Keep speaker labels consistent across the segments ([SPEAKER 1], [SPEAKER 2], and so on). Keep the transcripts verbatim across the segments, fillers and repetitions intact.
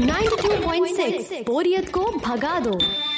[SPEAKER 1] Ninety two point six बोरियत को भगा दो।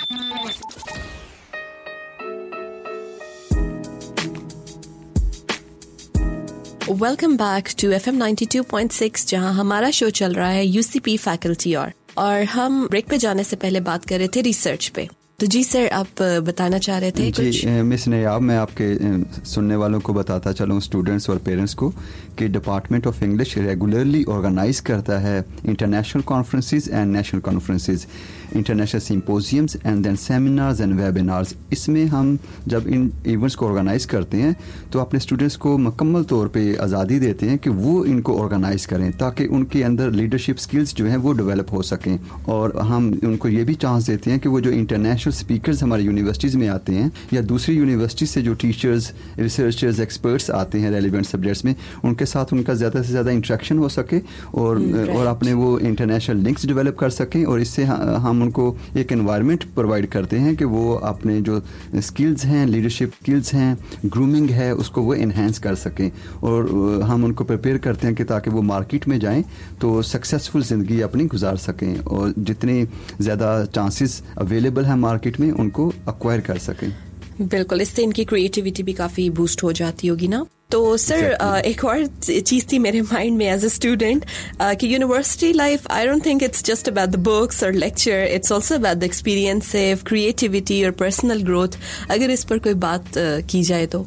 [SPEAKER 2] Welcome back to F M ninety two point six, जहां हमारा शो चल रहा है यूसीपी फैकल्टी और और हम ब्रेक पे जाने से पहले बात कर रहे थे रिसर्च पे। तो जी सर, आप बताना चाह रहे थे
[SPEAKER 3] जी
[SPEAKER 2] कुछ?
[SPEAKER 3] मिस नयाब, मैं आपके सुनने वालों को बताता चलूँ, स्टूडेंट्स और पेरेंट्स को, कि department of English regularly organise करता है international conferences and national conferences, international सिम्पोजियम्स and then seminars and webinars. इसमें हम जब इन इवेंट्स को ऑर्गेनाइज करते हैं तो अपने स्टूडेंट्स को मुकम्मल तौर पे आज़ादी देते हैं कि वो इनको ऑर्गेनाइज करें, ताकि उनके अंदर लीडरशिप स्किल्स जो हैं वो डेवलप हो सकें। और हम उनको ये भी चांस देते हैं कि वो जो इंटरनेशनल स्पीकर्स हमारी यूनिवर्सिटीज़ में आते हैं या दूसरी यूनिवर्सिटी से जो टीचर्स, रिसर्चर्स, एक्सपर्ट्स आते हैं रेलिवेंट सब्जेक्ट्स में, उनके साथ उनका ज़्यादा से ज़्यादा इंटरेक्शन हो सके और right. और अपने वो इंटरनेशनल लिंक्स डेवलप कर सकें। और इससे हम उनको एक एनवायरनमेंट प्रोवाइड करते हैं कि वो अपने जो स्किल्स हैं, लीडरशिप स्किल्स हैं, ग्रूमिंग है, उसको वो इन्हेंस कर सकें। और हम उनको प्रिपेयर करते हैं कि ताकि वो मार्केट में जाएं तो सक्सेसफुल ज़िंदगी अपनी गुजार सकें और जितने ज़्यादा चांसेस अवेलेबल हैं मार्केट में उनको एक्वायर कर सकें।
[SPEAKER 2] बिल्कुल, इससे इनकी क्रिएटिविटी भी काफ़ी बूस्ट हो जाती होगी ना। तो सर exactly. uh, एक और चीज़ थी मेरे माइंड में एज अ स्टूडेंट कि university life, I don't think it's just about the books और lecture, it's also about the experience, creativity और पर्सनल ग्रोथ। अगर इस पर कोई बात uh, की जाए तो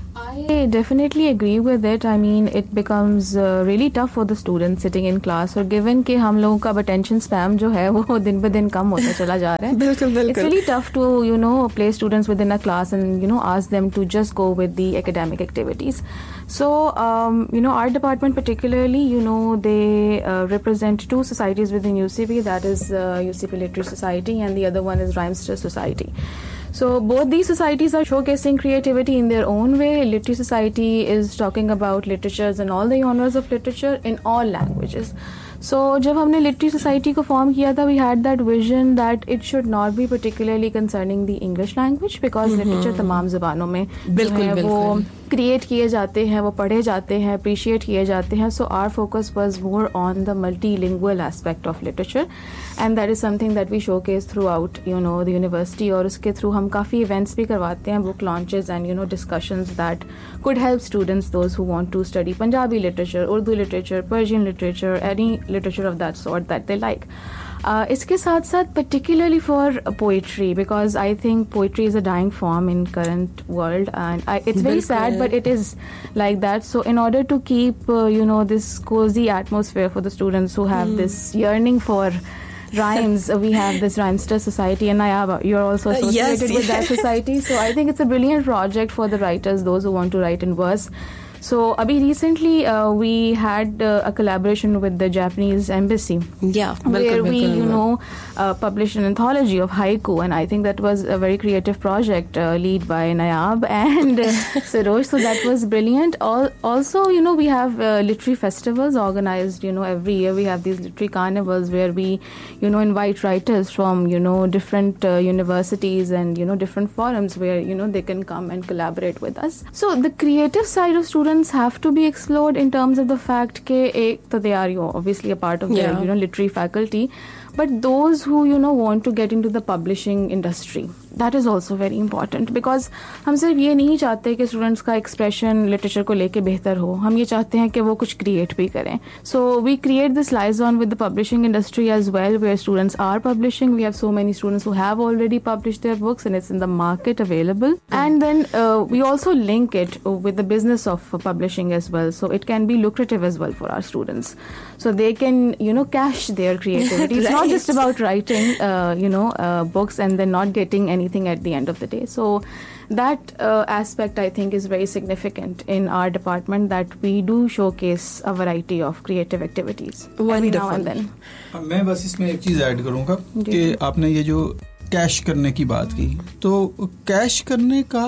[SPEAKER 4] I definitely agree with it. I mean, it becomes uh, really tough for the students sitting in class, और given कि हम लोगों का attention span जो है वो दिन ब दिन कम होता चला जा रहा है.
[SPEAKER 2] बिल्कुल बिल्कुल.
[SPEAKER 4] It's really tough to, you know, place students within a class and, you know, ask them to just go with the academic activities. So, um, you know, our department particularly, you know, they uh, represent two societies within U C P. That is uh, U C P Literary Society, and the other one is Rhymester Society. So both these societies are showcasing creativity in their own way. Literary Society is talking about literatures and all the genres of literature in all languages. So जब हमने Literary Society को form किया था, we had that vision that it should not be particularly concerning the English language, because mm-hmm. literature तमाम ज़बानों में
[SPEAKER 2] बिल्कुल बिल्कुल
[SPEAKER 4] वो क्रिएट किए जाते हैं, वो पढ़े जाते हैं, अप्रिशिएट किए जाते हैं. So our focus was more on the multilingual aspect of literature, and that is something that we showcase through out you know the university. और उसके थ्रू हम काफ़ी इवेंट्स भी करवाते हैं, book launches and you know discussions that could help students, those who want to study Punjabi literature, Urdu literature, Persian literature, any literature of that sort that they like. Uh, इसके साथ साथ particularly for poetry, because I think poetry is a dying form in current world, and I, it's very sad, but it is like that. So in order to keep uh, you know this cozy atmosphere for the students who have mm. this yearning for rhymes, uh, we have this Rhymester Society, and Nayab, you're also associated uh, yes, with yes. that society. So I think it's a brilliant project for the writers, those who want to write in verse. So, Abhi, recently uh, we had uh, a collaboration with the Japanese embassy.
[SPEAKER 2] Yeah,
[SPEAKER 4] where
[SPEAKER 2] welcome,
[SPEAKER 4] we,
[SPEAKER 2] welcome.
[SPEAKER 4] you know, uh, published an anthology of haiku, and I think that was a very creative project, uh, led by Nayab and uh, Sarosh. So that was brilliant. All, also, you know, we have uh, literary festivals organized. You know, every year we have these literary carnivals where we, you know, invite writers from you know different uh, universities and you know different forums where you know they can come and collaborate with us. So the creative side of students have to be explored in terms of the fact that they are you know, obviously a part of
[SPEAKER 2] yeah.
[SPEAKER 4] the you know literary faculty, but those who you know want to get into the publishing industry, that is also very important, because हम सिर्फ ये नहीं चाहते कि students का expression literature को लेके बेहतर हो, हम ये चाहते हैं कि वो कुछ क्रिएट भी करें. So we create this liaison with the publishing industry as well, where students are publishing. We have so many students who have already published their books and it's in the market available. Mm. And then uh, we also link it with the business of publishing as well, so it can be lucrative as well for our students. So they can you know cash their creativity. Right. It's not just about writing uh, you know uh, books and then not getting anything at the end of the day. So that uh, aspect I think is very significant in our department, that we do showcase a variety of creative activities every now and then.
[SPEAKER 5] मैं बस इसमें एक चीज add करूंगा कि आपने ये जो कैश करने की बात की, तो कैश करने का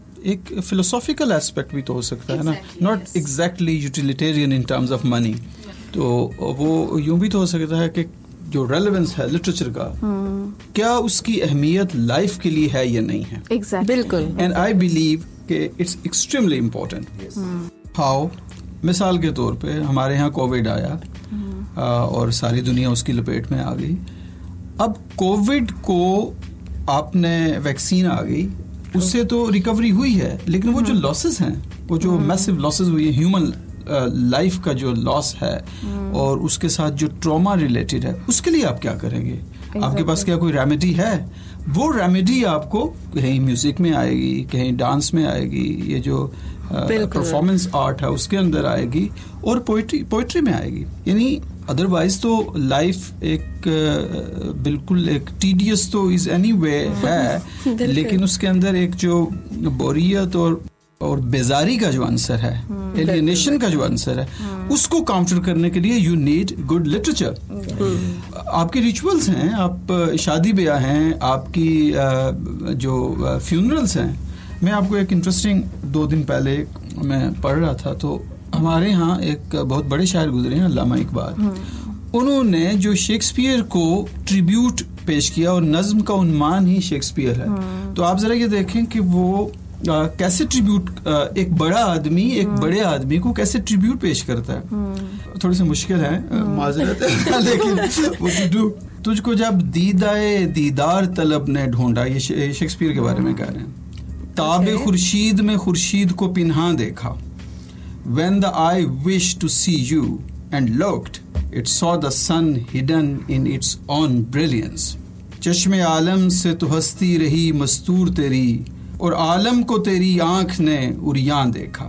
[SPEAKER 5] एक फिलोसॉफिकल एस्पेक्ट भी तो हो सकता है ना, not exactly utilitarian in terms of money. तो वो यूं भी तो हो सकता है कि जो रेलेवेंस है लिटरेचर का, hmm. क्या उसकी अहमियत लाइफ के लिए है या नहीं है.
[SPEAKER 4] exactly.
[SPEAKER 2] बिल्कुल.
[SPEAKER 5] एंड आई बिलीव कि इट्स एक्सट्रीमली इम्पोर्टेंट. हाउ, मिसाल के तौर पे हमारे यहाँ कोविड आया, hmm. और सारी दुनिया उसकी लपेट में आ गई। अब कोविड को आपने वैक्सीन आ गई, उससे तो रिकवरी हुई है, लेकिन वो जो लॉसेस हैं, वो जो मैसिव लॉसेस हुई है, ह्यूमन लाइफ का जो लॉस है और उसके साथ जो ट्रॉमा रिलेटेड है, उसके लिए आप क्या करेंगे? exactly. आपके पास क्या कोई रेमेडी है? वो रेमेडी आपको कहीं म्यूजिक में आएगी, कहीं डांस में आएगी, ये जो परफॉर्मेंस आर्ट है उसके अंदर आएगी, और पोइट्री पोइट्री में आएगी। यानी अदरवाइज तो लाइफ एक बिल्कुल एक टीडियस तो इज एनीवे है, लेकिन उसके अंदर एक जो बोरियत और और बेजारी का जो आंसर है, एलियनेशन का जो आंसर है, उसको काउंटर करने के लिए यू नीड गुड लिटरेचर। आपके रिचुअल्स हैं, आप शादी ब्याह हैं, आपकी जो फ्यूनरल्स हैं। मैं आपको एक इंटरेस्टिंग, दो दिन पहले मैं पढ़ रहा था, तो हमारे यहाँ एक बहुत बड़े शायर गुजरे हैं, अल्लामा इकबाल। उन्होंने जो शेक्सपियर को ट्रिब्यूट पेश किया, और नज्म का उन्मान ही शेक्सपियर है। तो आप जरा ये देखें कि वो आ, कैसे ट्रिब्यूट, आ, एक बड़ा आदमी एक बड़े आदमी को कैसे ट्रिब्यूट पेश करता है। थोड़ी सी मुश्किल है, माजरत है, लेकिन वो डू। तुझको जब दीदाए दीदार तलब ने ढूंढा, ये शेक्सपियर के बारे में कह रहे हैं। ताबे खुर्शीद में खुर्शीद को पिन्हा देखा, when the eye wished to see you and looked, it saw the sun hidden in its own brilliance. चश्मे आलम से तो हंसती रही मस्तूर तेरी, और आलम को तेरी आंख ने उरियां देखा।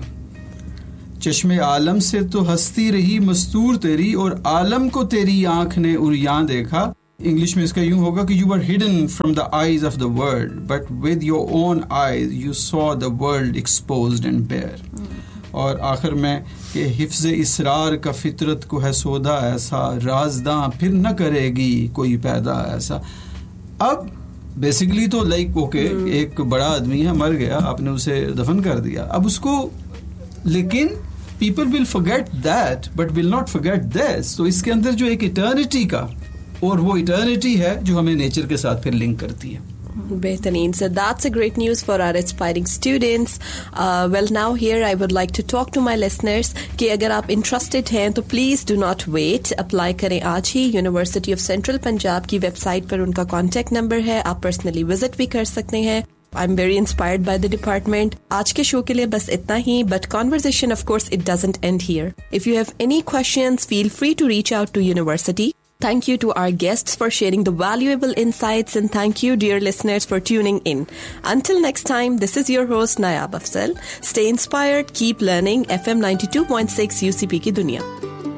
[SPEAKER 5] चश्मे आलम से तो हंसती रही मस्तूर तेरी, और आलम को तेरी आंख ने उरियां देखा। इंग्लिश में इसका यूं होगा कि you were hidden from the eyes of the world, but with your own eyes you saw the world exposed and bear. और आखिर में कि हिफ्ज़ इसरार का फितरत को है सौदा ऐसा, राजदां फिर न करेगी कोई पैदा ऐसा। अब बेसिकली तो लाइक ओके, एक बड़ा आदमी है, मर गया, आपने उसे दफन कर दिया, अब उसको, लेकिन people will forget that but will not forget this. तो इसके अंदर जो एक इटर्निटी का, और वो इटर्निटी है जो हमें नेचर के साथ फिर लिंक करती है।
[SPEAKER 2] Behtareen. So that's a great news for our aspiring students. Uh, well, now here I would like to talk to my listeners कि अगर आप interested हैं तो please do not wait. Apply करें आज ही। University of Central Punjab की website पर उनका contact number है, आप personally visit भी कर सकते हैं। I'm very inspired by the department. आज के शो के लिए बस इतना ही, but conversation of course it doesn't end here. If you have any questions, feel free to reach out to university. Thank you to our guests for sharing the valuable insights, and thank you, dear listeners, for tuning in. Until next time, this is your host, Nayab Afzal. Stay inspired, keep learning. F M ninety-two point six U C P की दुनिया।